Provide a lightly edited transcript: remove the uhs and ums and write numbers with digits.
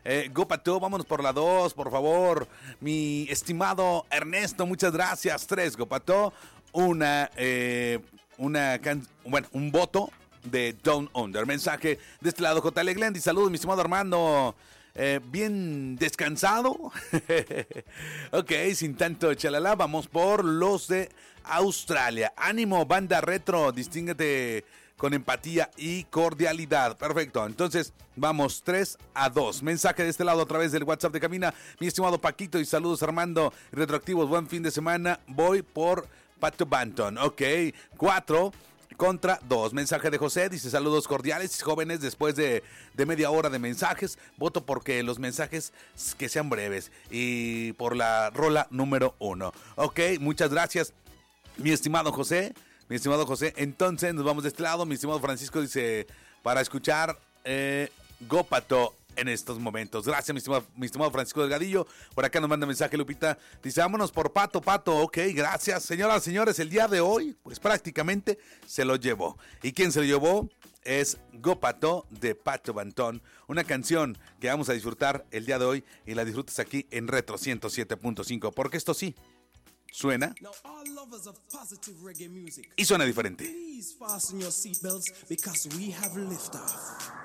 Gopato, vámonos por la 2, por favor. Mi estimado Ernesto, muchas gracias. 3, Gopato. Un voto de Down Under. Mensaje de este lado, J.L. Glendy. Saludos, mi estimado Armando. Bien descansado. Ok, sin tanto chalala. Vamos por los de Australia. Ánimo, banda retro. Distínguete con empatía y cordialidad. Perfecto. Entonces, vamos 3-2. Mensaje de este lado a través del WhatsApp de cabina. Mi estimado Paquito y saludos, Armando. Retroactivos, buen fin de semana. Voy por Pato Banton. Ok, 4 contra 2. Mensaje de José, dice saludos cordiales, jóvenes, después de media hora de mensajes, voto porque los mensajes que sean breves y por la rola número 1. Ok, muchas gracias, mi estimado José. Entonces nos vamos de este lado. Mi estimado Francisco dice para escuchar Gopato en estos momentos. Gracias, mi estimado Francisco Delgadillo. Por acá nos manda mensaje Lupita. Dice, vámonos por Pato. Ok, gracias. Señoras, señores, el día de hoy, pues prácticamente se lo llevó. ¿Y quién se lo llevó? Es Gopato de Pato Bantón. Una canción que vamos a disfrutar el día de hoy y la disfrutas aquí en Retro 107.5. Porque esto sí suena y suena diferente. Please fasten your seatbelts because we have liftoff.